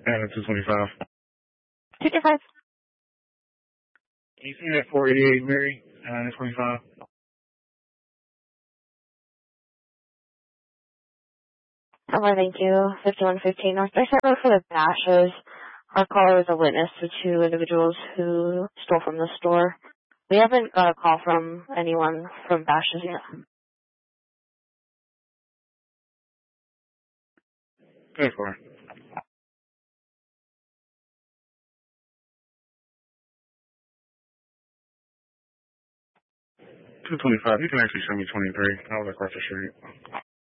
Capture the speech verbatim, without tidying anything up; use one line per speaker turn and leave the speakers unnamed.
And it's two twenty-five.
two twenty-five.
Can you see that four eighty-eight, Mary? Uh, twenty-five.
Oh, thank you. fifty-one fifteen North Bayside Road for the Bashes. Our caller is a witness to two individuals who stole from the store. We haven't got a call from anyone from Bashes yet.
Go for it. two twenty-five. You can actually show me twenty-three. I was across the street.